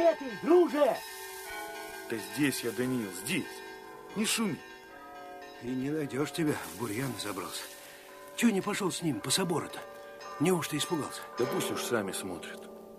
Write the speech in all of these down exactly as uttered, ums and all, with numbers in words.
Этой, друже! Да здесь я, Даниил, здесь. Не шуми. И не найдешь тебя, в бурьян забрался. Чего не пошел с ним по собору-то? Неужто испугался? Да пусть уж сами смотрят.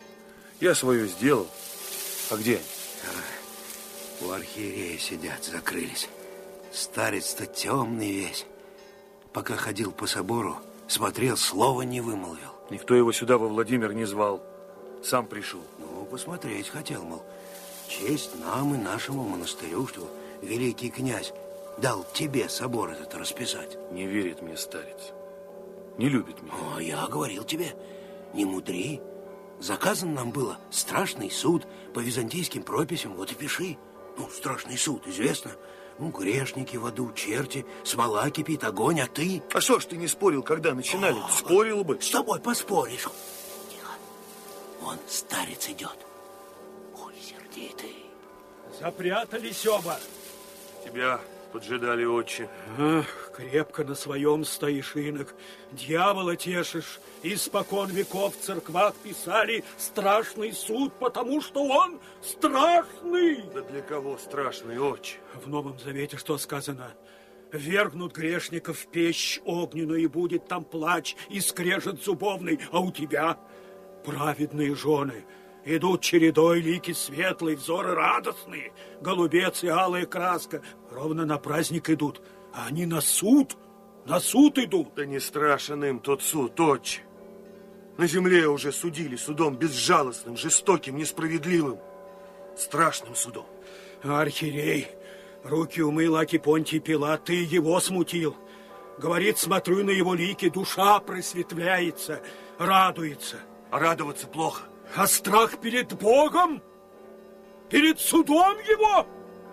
Я свое сделал. А где они? А, у архиерея сидят, закрылись. Старец-то темный весь. Пока ходил по собору, смотрел, слова не вымолвил. Никто его сюда во Владимир не звал. Сам пришел. Ну, посмотреть хотел, мол. Честь нам и нашему монастырю, что великий князь дал тебе собор этот расписать. Не верит мне старец. Не любит меня. О, я говорил тебе, не мудри. Заказан нам было страшный суд по византийским прописям. Вот и пиши. Ну, страшный суд, известно. Ну, грешники в аду, черти, смола кипит, огонь, а ты... А что ж ты не спорил, когда начинали? О, спорил бы. С тобой поспоришь. Тихо. Вон старец идет. Ой, сердитый. Запрятались оба. Тебя поджидали, отче. Ах, крепко на своем стоишь, инок. Дьявола тешишь. Испокон веков в церквах писали страшный суд, потому что он страшный. Да для кого страшный, отче? В Новом Завете что сказано? Вергнут грешников в печь огненную, и будет там плач и скрежет зубовный, а у тебя праведные жены. Идут чередой лики светлые, взоры радостные, голубец и алая краска. Ровно на праздник идут, а они на суд, на суд идут. Да не страшен им тот суд, отче. На земле уже судили судом безжалостным, жестоким, несправедливым, страшным судом. Архиерей, руки умыл, аки Понтий Пилат, ты его смутил. Говорит, смотрю на его лики, душа просветляется, радуется. А радоваться плохо. А страх перед Богом? Перед судом его?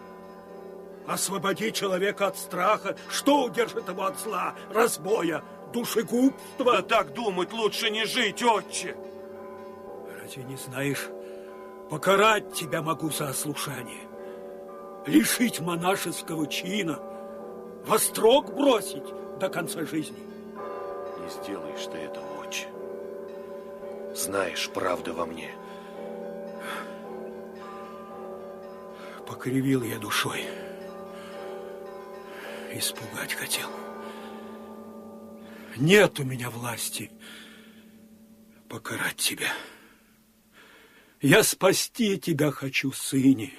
Освободи человека от страха. Что удержит его от зла, разбоя, душегубства? Да так думать лучше не жить, отче. Разве не знаешь, покарать тебя могу за ослушание, лишить монашеского чина, во строк бросить до конца жизни? Не сделаешь ты этого, отче. Знаешь, правда во мне. Покривил я душой. Испугать хотел. Нет у меня власти покарать тебя. Я спасти тебя хочу, сыне.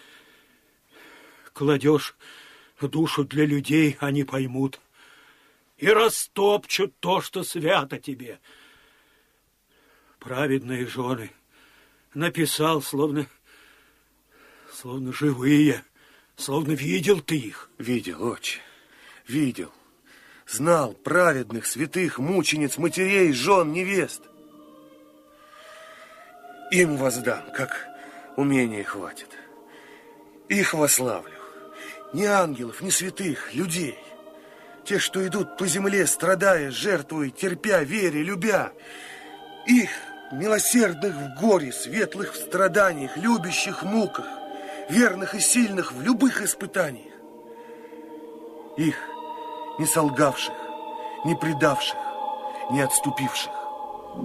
Кладешь в душу для людей, они поймут, и растопчут то, что свято тебе. Праведные жены написал, словно, словно живые, словно видел ты их. Видел, отче, видел. Знал праведных, святых, мучениц, матерей, жен, невест. Им воздам, как умения хватит. Их вославлю. Ни ангелов, ни святых, людей. Те, что идут по земле, страдая, жертвуя, терпя, веря, любя. Их, милосердных в горе, светлых в страданиях, любящих в муках, верных и сильных в любых испытаниях. Их, не солгавших, не предавших, не отступивших.